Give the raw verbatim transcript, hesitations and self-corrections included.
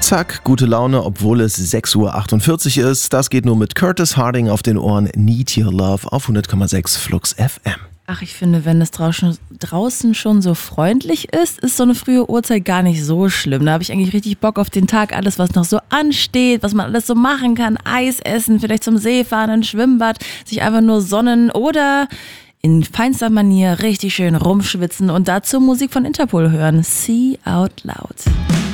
Zack, gute Laune, obwohl es sechs Uhr achtundvierzig ist. Das geht nur mit Curtis Harding auf den Ohren. Need Your Love auf hundert Komma sechs Flux F M. Ach, ich finde, wenn es draußen, draußen schon so freundlich ist, ist so eine frühe Uhrzeit gar nicht so schlimm. Da habe ich eigentlich richtig Bock auf den Tag, alles, was noch so ansteht, was man alles so machen kann. Eis essen, vielleicht zum See fahren, ein Schwimmbad, sich einfach nur sonnen oder in feinster Manier richtig schön rumschwitzen und dazu Musik von Interpol hören. See Out Loud.